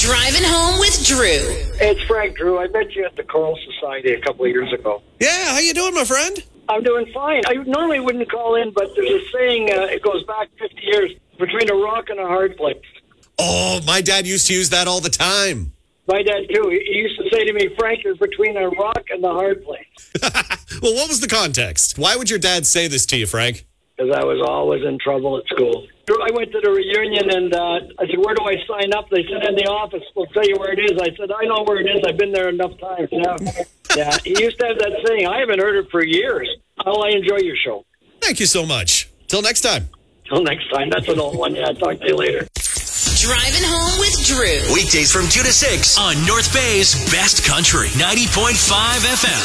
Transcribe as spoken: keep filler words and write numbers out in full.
Driving Home with Drew. Hey, it's Frank, Drew. I met you at the Coral Society a couple of years ago. Yeah, how you doing, my friend? I'm doing fine. I normally wouldn't call in, but there's a saying, uh, it goes back fifty years, between a rock and a hard place. Oh, my dad used to use that all the time. My dad, too. He used to say to me, Frank, you're between a rock and the hard place. Well, what was the context? Why would your dad say this to you, Frank? Because I was always in trouble at school. I went to the reunion, and uh, I said, where do I sign up? They said, in the office. We'll tell you where it is. I said, I know where it is. I've been there enough times now. Yeah, he used to have that saying. I haven't heard it for years. Well, I enjoy your show. Thank you so much. Till next time. Till next time. That's an old one. Yeah, I'll talk to you later. Driving Home with Drew. Weekdays from two to six on North Bay's Best Country, ninety point five F M.